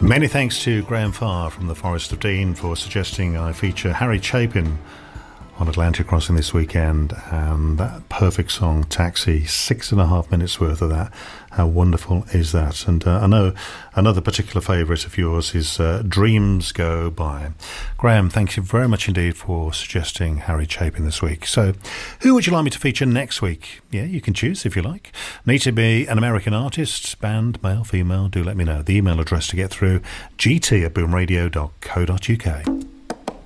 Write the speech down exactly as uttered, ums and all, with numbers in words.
Many thanks to Graham Farr from the Forest of Dean for suggesting I feature Harry Chapin on Atlantic Crossing this weekend, and that perfect song Taxi, six and a half minutes worth of that. How wonderful is that? And uh, I know another particular favourite of yours is uh, Dreams Go By. Graham, thank you very much indeed for suggesting Harry Chapin this week. So who would you like me to feature next week? Yeah, you can choose if you like. Need to be an American artist, band, male, female, do let me know. The email address to get through, g t at boom radio dot co dot u k.